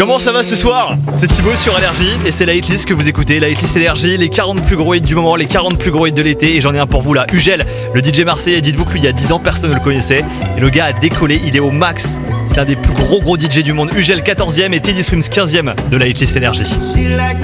Comment ça va ce soir? C'est Thibaut sur Allergie et c'est la hitlist que vous écoutez, la hitlist Allergie, les 40 plus gros hits du moment, les 40 plus gros hits de l'été, et j'en ai un pour vous là, Ugel, le DJ marseillais. Dites-vous que lui il y a 10 ans personne ne le connaissait et le gars a décollé, il est au max. C'est un des plus gros DJ du monde. Ugel 14e et Teddy Swims 15e de la hitlist Allergie.